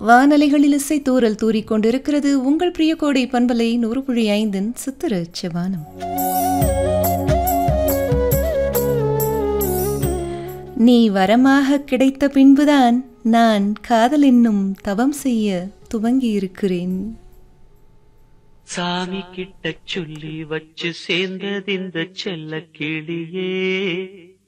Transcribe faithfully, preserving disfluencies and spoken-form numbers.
வானலைகளில் இசை தூறல் தூறிக் கொண்டிருக்கிறது உங்கள் பிரிய கோடை பண்பலை நூறு புள்ளி ஐந்தின் சித்திர செவானம். நீ வரமாக கிடைத்த பின்புதான் நான் காதல் என்னும் தவம் செய்ய துவங்கியிருக்கிறேன். சாமி கிட்ட சொல்லி வச்சு சேர்ந்தது இந்த செல்ல கிளியே.